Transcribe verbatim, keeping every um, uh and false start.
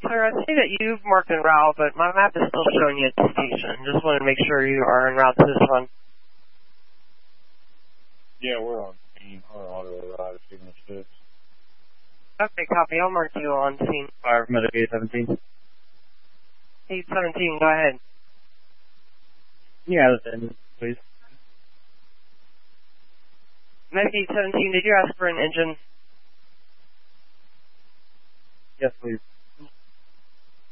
sir, I see that you've marked en route, but my map is still showing you at the station. Just want to make sure you are en route to this one. Yeah, we're on scene. We're on auto ride at Signal six. Okay, copy. I'll mark you on scene. Fire from Medic eight seventeen. eight seventeen, go ahead. Yeah, that's in, please. Medic eight seventeen, did you ask for an engine? Yes, please.